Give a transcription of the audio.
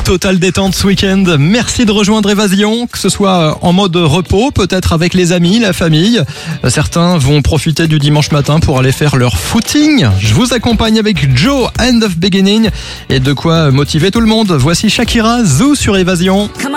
Total détente ce week-end. Merci de rejoindre Évasion, que ce soit en mode repos, peut-être avec les amis, la famille. Certains vont profiter du dimanche matin pour aller faire leur footing. Je vous accompagne avec Joe, End of Beginning, et de quoi motiver tout le monde. Voici Shakira, Zoo sur Évasion.